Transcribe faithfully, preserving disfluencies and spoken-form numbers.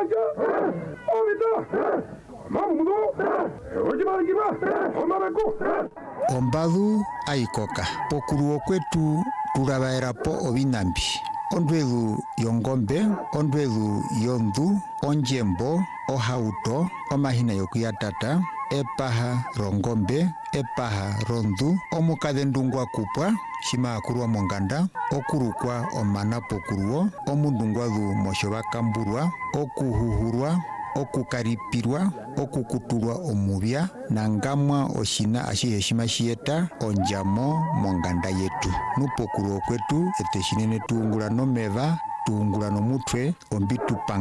Oja, Ovita, Mamudo, Ojimagiba, Omarako. Ombadu aikoka. Pokuruo kwetu turabaerapo obinambi. Ondwedu yongombe, ondwedu yondu, onjembo, ohauto, omahina yokuyatata, epaha rongombe, epaha rondu, omukadhendungwa kupwa, shima akurwa monganda, okurukwa omana pokuruo, omundungwadu moshoba kamburwa, okuhuhurwa, okukaripirwa, okukutulwa omubya, nangamwa oshina ashihe shima shieta onjamo monganda yetu. Nupokuruo kwetu eteshinene tuungula nomeva, tuungula nomutwe, ombitu panga.